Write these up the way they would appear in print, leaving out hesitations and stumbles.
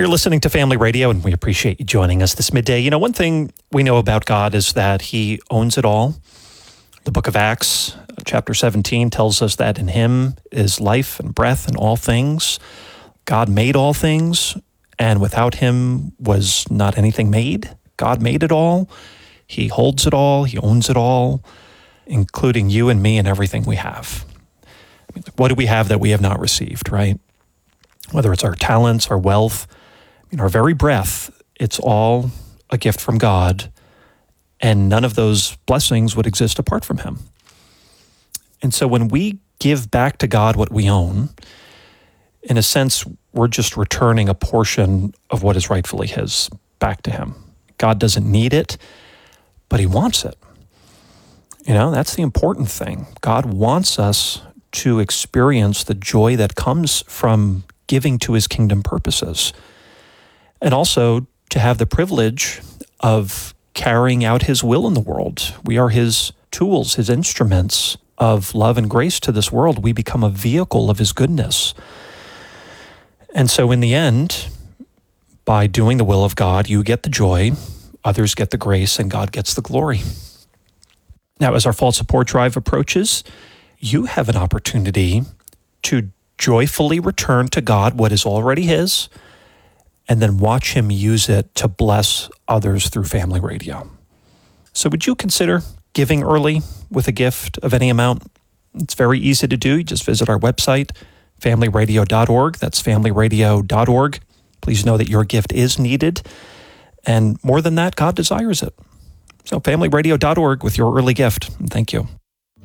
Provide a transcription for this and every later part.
You're listening to Family Radio, and we appreciate you joining us this midday. You know, one thing we know about God is that He owns it all. The book of Acts, chapter 17, tells us that in Him is life and breath and all things. God made all things, and without Him was not anything made. God made it all. He holds it all. He owns it all, including you and me and everything we have. I mean, what do we have that we have not received, right? Whether it's our talents, our wealth, our very breath, it's all a gift from God, and none of those blessings would exist apart from Him. And so when we give back to God what we own, in a sense, we're just returning a portion of what is rightfully His back to Him. God doesn't need it, but He wants it. You know, that's the important thing. God wants us to experience the joy that comes from giving to His kingdom purposes. And also to have the privilege of carrying out His will in the world. We are His tools, His instruments of love and grace to this world. We become a vehicle of His goodness. And so in the end, by doing the will of God, you get the joy, others get the grace, and God gets the glory. Now, as our Fall Support Drive approaches, you have an opportunity to joyfully return to God what is already His, and then watch Him use it to bless others through Family Radio. So would you consider giving early with a gift of any amount? It's very easy to do. You just visit our website, familyradio.org. That's familyradio.org. Please know that your gift is needed. And more than that, God desires it. So familyradio.org with your early gift. And thank you.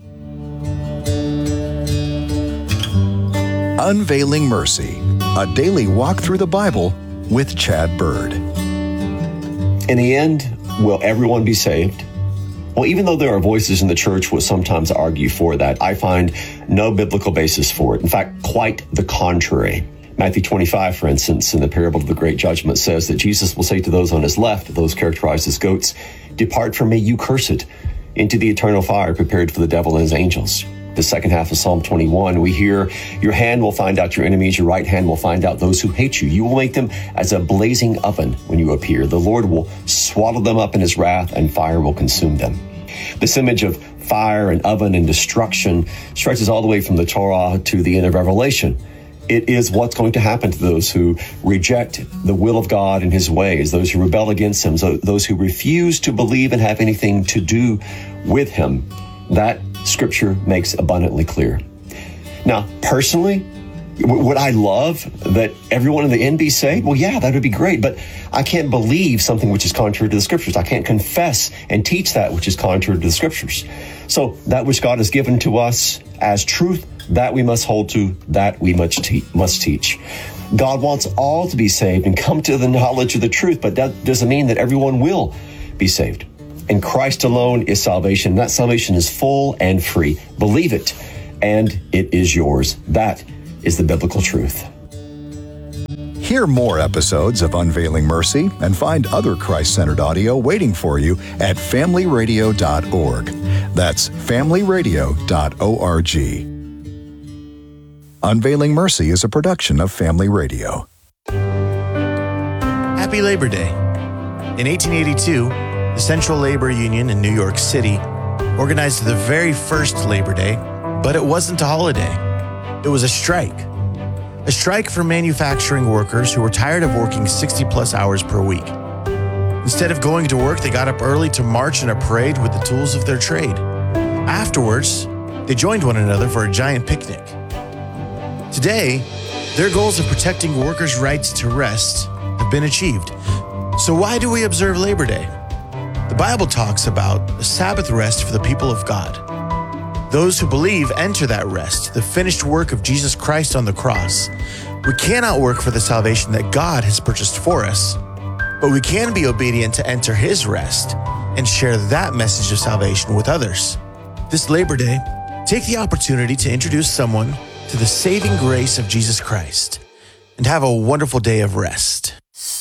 Unveiling Mercy, a daily walk through the Bible with Chad Bird. In the end, will everyone be saved? Well, even though there are voices in the church which sometimes argue for that, I find no biblical basis for it. In fact, quite the contrary. Matthew 25, for instance, in the parable of the Great Judgment, says that Jesus will say to those on His left, those characterized as goats, "Depart from me, you cursed, into the eternal fire prepared for the devil and his angels." The second half of Psalm 21, we hear, "Your hand will find out your enemies, your right hand will find out those who hate you. You will make them as a blazing oven when you appear. The Lord will swallow them up in His wrath, and fire will consume them." This image of fire and oven and destruction stretches all the way from the Torah to the end of Revelation. It is what's going to happen to those who reject the will of God and His ways, those who rebel against Him, those who refuse to believe and have anything to do with Him. That Scripture makes abundantly clear. Now, personally, would I love that everyone in the end be saved? Well, yeah, that would be great, but I can't believe something which is contrary to the Scriptures. I can't confess and teach that which is contrary to the Scriptures. So that which God has given to us as truth, that we must hold to, that we must teach. God wants all to be saved and come to the knowledge of the truth, but that doesn't mean that everyone will be saved. In Christ alone is salvation. That salvation is full and free. Believe it, and it is yours. That is the biblical truth. Hear more episodes of Unveiling Mercy and find other Christ-centered audio waiting for you at familyradio.org. That's familyradio.org. Unveiling Mercy is a production of Family Radio. Happy Labor Day. In 1882, the Central Labor Union in New York City organized the very first Labor Day, but it wasn't a holiday. It was a strike. A strike for manufacturing workers who were tired of working 60-plus hours per week. Instead of going to work, they got up early to march in a parade with the tools of their trade. Afterwards, they joined one another for a giant picnic. Today, their goals of protecting workers' rights to rest have been achieved. So why do we observe Labor Day? The Bible talks about a Sabbath rest for the people of God. Those who believe enter that rest, the finished work of Jesus Christ on the cross. We cannot work for the salvation that God has purchased for us, but we can be obedient to enter His rest and share that message of salvation with others. This Labor Day, take the opportunity to introduce someone to the saving grace of Jesus Christ and have a wonderful day of rest.